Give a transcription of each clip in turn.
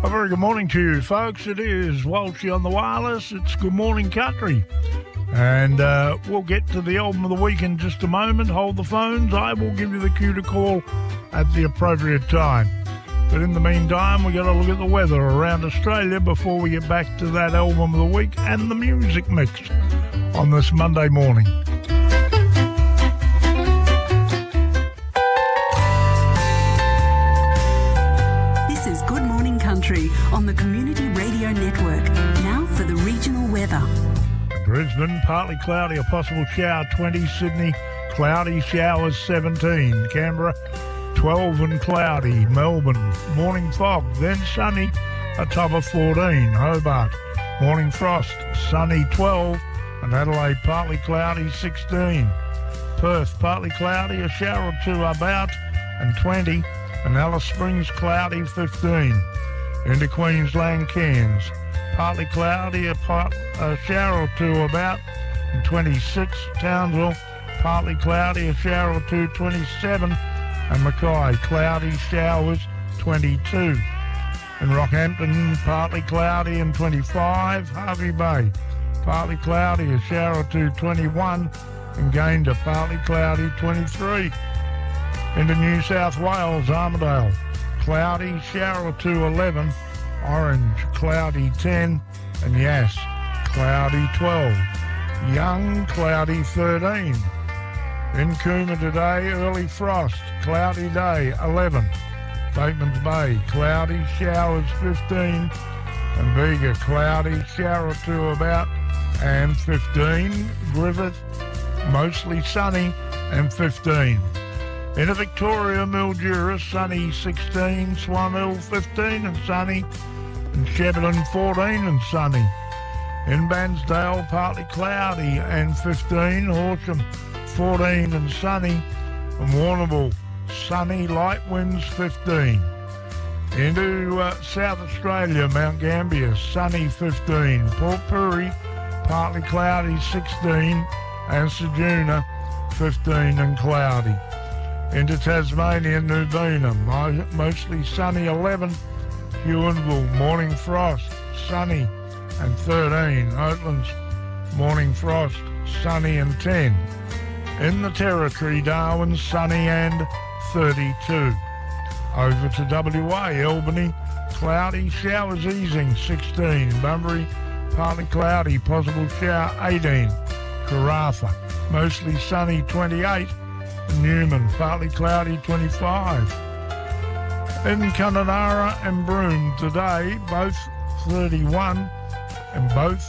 A very good morning to you, folks. It is Walshy on the wireless. It's Good Morning Country. And we'll get to the album of the week in just a moment. Hold the phones. I will give you the cue to call at the appropriate time. But in the meantime, we got to look at the weather around Australia before we get back to that album of the week and the music mix on this Monday morning. This is Good Morning Country on the Community Radio Network. Now for the regional weather. Brisbane, partly cloudy, a possible shower 20. Sydney, cloudy, showers 17. Canberra, 12 and cloudy. Melbourne, morning fog, then sunny, a top of 14. Hobart, morning frost, sunny 12. And Adelaide, partly cloudy, 16. Perth, partly cloudy, a shower or two about, and 20. And Alice Springs, cloudy, 15. Into Queensland, Cairns, partly cloudy, a shower or two about, and 26. Townsville, partly cloudy, a shower or two, 27. And Mackay, cloudy, showers, 22. In Rockhampton, partly cloudy and 25. Harvey Bay, partly cloudy, a shower or two, 21. And Gayndah, partly cloudy, 23. Into New South Wales, Armidale, cloudy, shower or two, 11. Orange, cloudy, 10. And Yass, cloudy, 12. Young, cloudy, 13. In Cooma today, early frost, cloudy day, 11. Batemans Bay, cloudy, showers, 15. And Bega, cloudy, shower or two about, and 15. Griffith, mostly sunny, and 15. Into Victoria, Mildura, sunny, 16. Swan Hill, 15 and sunny. And Shepparton, 14 and sunny. In Bansdale, partly cloudy and 15. Horsham, 14 and sunny. And Warrnambool, sunny, light winds, 15. Into South Australia, Mount Gambier, sunny, 15. Port Pirie, partly cloudy, 16. And Ceduna, 15 and cloudy. Into Tasmania, Nubina, mostly sunny, 11. Huonville, morning frost, sunny, and 13. Oatlands, morning frost, sunny, and 10. In the Territory, Darwin, sunny and 32. Over to WA, Albany, cloudy, showers easing, 16. Bunbury, partly cloudy, possible shower, 18. Karratha, mostly sunny, 28. Newman, partly cloudy, 25. In Kununurra and Broome today, both 31, and both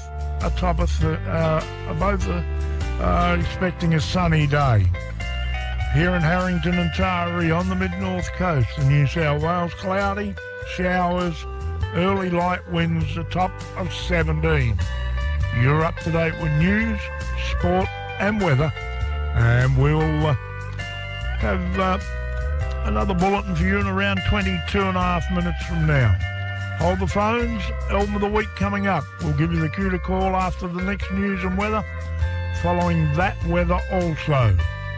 expecting a sunny day. Here in Harrington and Taree on the mid-north coast, the New South Wales, cloudy, showers, early light winds, a top of 17. You're up to date with news, sport and weather, and we'll have another bulletin for you in around 22 and a half minutes from now. Hold the phones. Album of the week coming up. We'll give you the cue to call after the next news and weather. Following that weather also.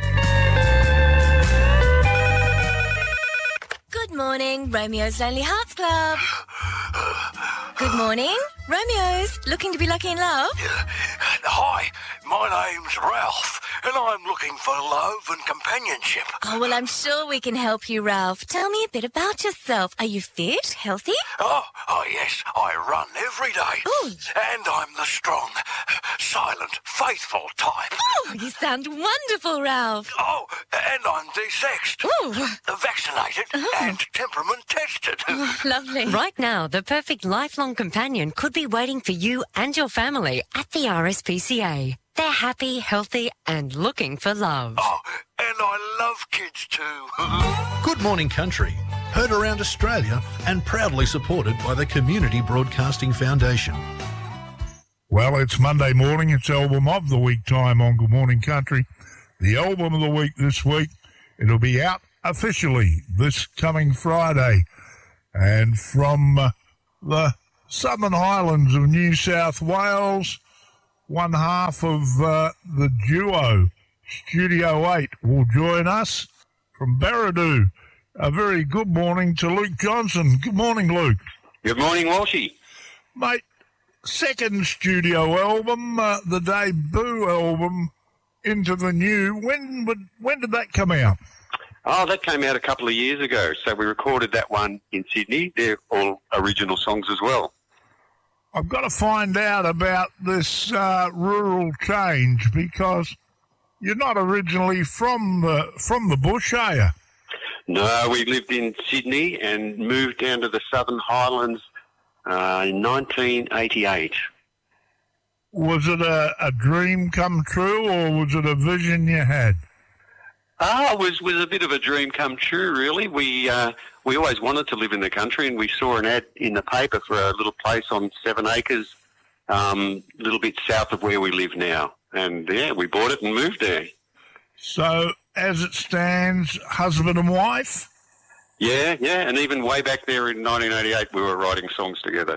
Good morning, Romeo's Lonely Hearts Club. Good morning, Romeo's. Looking to be lucky in love? Hi, my name's Ralph, and I'm looking for love and companionship. Oh, well, I'm sure we can help you, Ralph. Tell me a bit about yourself. Are you fit, healthy? Oh, yes, I run every day. Ooh. And I'm the strong, silent, faithful type. Oh, you sound wonderful, Ralph. Oh, and I'm de-sexed, Ooh. vaccinated, and temperament tested. Oh, lovely. Right now, the perfect lifelong companion could be waiting for you and your family at the RSPCA. They're happy, healthy, and looking for love. Oh, and I love kids too. Good Morning Country, heard around Australia and proudly supported by the Community Broadcasting Foundation. Well, it's Monday morning. It's album of the week time on Good Morning Country. The album of the week this week, it'll be out officially this coming Friday. And from the Southern Highlands of New South Wales, one half of the duo, Studio 8, will join us from Barradoo. A very good morning to Luke Johnson. Good morning, Luke. Good morning, Walshy. Mate, second studio album, the debut album, Into the New. When did that come out? Oh, that came out a couple of years ago. So we recorded that one in Sydney. They're all original songs as well. I've got to find out about this rural change, because you're not originally from the bush, are you? No, we lived in Sydney and moved down to the Southern Highlands in 1988. Was it a dream come true, or was it a vision you had? It was a bit of a dream come true, really. We always wanted to live in the country, and we saw an ad in the paper for a little place on 7 acres, a little bit south of where we live now. And, yeah, we bought it and moved there. So, as it stands, husband and wife? Yeah, and even way back there in 1988, we were writing songs together.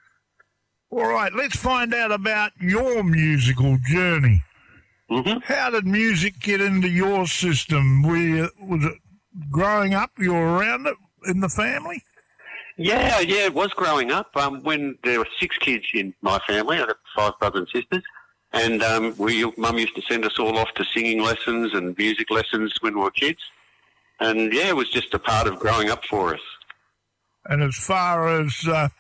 All right, let's find out about your musical journey. Mm-hmm. How did music get into your system? Was it growing up, you were around it in the family? Yeah, it was growing up. When there were 6 kids in my family, I got 5 brothers and sisters, and Mum used to send us all off to singing lessons and music lessons when we were kids. And, yeah, it was just a part of growing up for us. And as far as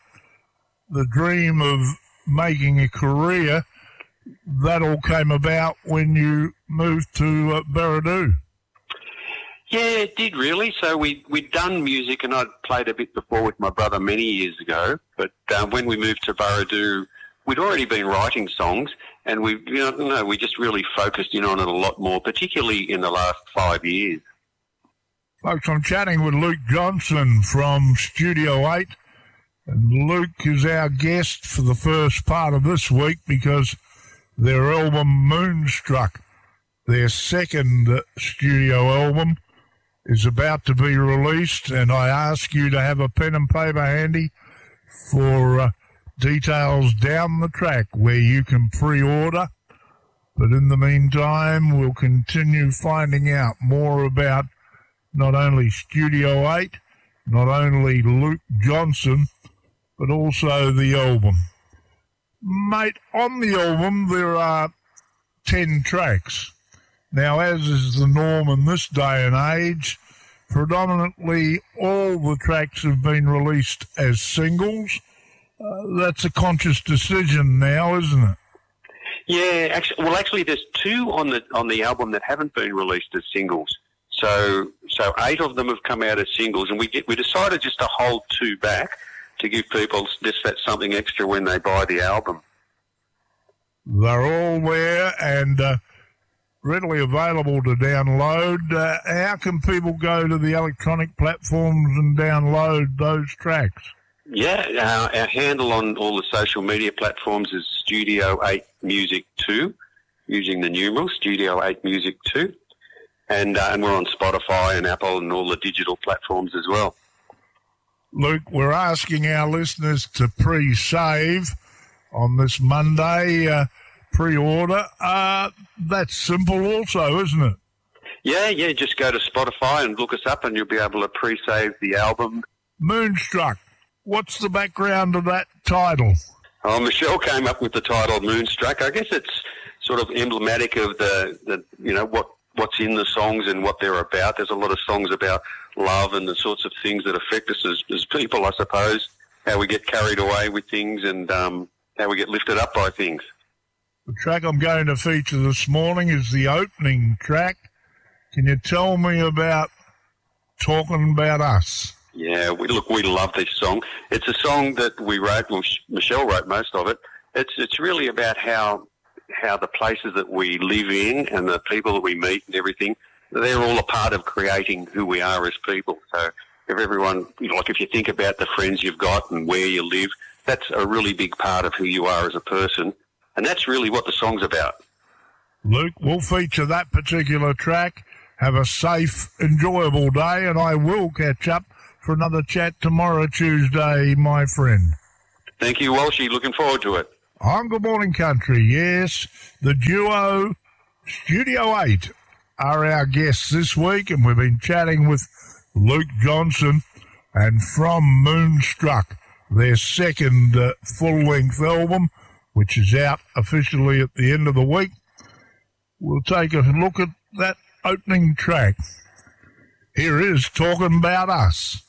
the dream of making a career, that all came about when you moved to Barradoo. Yeah, it did really. So we'd done music, and I'd played a bit before with my brother many years ago. But when we moved to Barradoo, we'd already been writing songs, and we just really focused in on it a lot more, particularly in the last 5 years. Folks, I'm chatting with Luke Johnson from Studio 8, and Luke is our guest for the first part of this week because their album Moonstruck, their second studio album, is about to be released, and I ask you to have a pen and paper handy for details down the track where you can pre-order. But in the meantime, we'll continue finding out more about not only Studio 8, not only Luke Johnson, but also the album. Mate, on the album there are 10 tracks. Now, as is the norm in this day and age, predominantly all the tracks have been released as singles. That's a conscious decision now, isn't it? Yeah, actually there's 2 on the album that haven't been released as singles. So 8 of them have come out as singles, and we decided just to hold 2 back to give people just that something extra when they buy the album. They're all there and readily available to download. How can people go to the electronic platforms and download those tracks? Yeah, our handle on all the social media platforms is Studio 8 Music 2, using the numeral Studio 8 Music 2. And we're on Spotify and Apple and all the digital platforms as well. Luke, we're asking our listeners to pre-save on this Monday, pre-order. That's simple also, isn't it? Yeah, just go to Spotify and look us up and you'll be able to pre-save the album. Moonstruck. What's the background of that title? Oh, Michelle came up with the title Moonstruck. I guess it's sort of emblematic of the what's in the songs and what they're about. There's a lot of songs about love and the sorts of things that affect us as people, I suppose, how we get carried away with things and how we get lifted up by things. The track I'm going to feature this morning is the opening track. Can you tell me about Talking About Us? Yeah, we love this song. It's a song that we wrote, well, Michelle wrote most of it. It's really about how the places that we live in and the people that we meet and everything, they're all a part of creating who we are as people. So if you think about the friends you've got and where you live, that's a really big part of who you are as a person. And that's really what the song's about. Luke, we'll feature that particular track. Have a safe, enjoyable day, and I will catch up for another chat tomorrow, Tuesday, my friend. Thank you, Walshy. Looking forward to it. On Good Morning Country, yes, the duo Studio 8 are our guests this week, and we've been chatting with Luke Johnson, and from Moonstruck, their second full-length album, which is out officially at the end of the week. We'll take a look at that opening track. Here is Talking About Us.